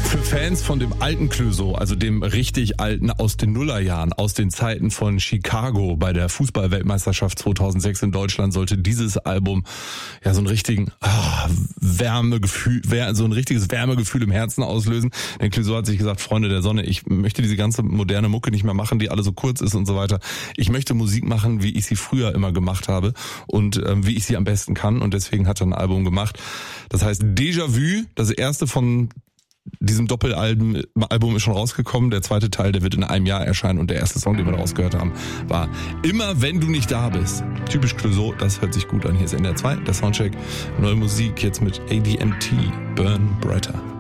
Für Fans von dem alten Clouseau, also dem richtig alten aus den Nullerjahren, aus den Zeiten von Chicago bei der Fußball-Weltmeisterschaft 2006 in Deutschland, sollte dieses Album ja so einen richtigen Wärmegefühl, so ein richtiges Wärmegefühl im Herzen auslösen. Denn Clouseau hat sich gesagt, Freunde der Sonne, ich möchte diese ganze moderne Mucke nicht mehr machen, die alle so kurz ist und so weiter. Ich möchte Musik machen, wie ich sie früher immer gemacht habe und wie ich sie am besten kann. Und deswegen hat er ein Album gemacht. Das heißt Déjà-vu, das erste von diesem Doppelalbum ist schon rausgekommen. Der zweite Teil, der wird in einem Jahr erscheinen. Und der erste Song, den wir daraus gehört haben, war Immer wenn du nicht da bist. Typisch Clouseau, das hört sich gut an. Hier ist NDR 2, der Soundcheck. Neue Musik jetzt mit ADMT, Burn Brighter.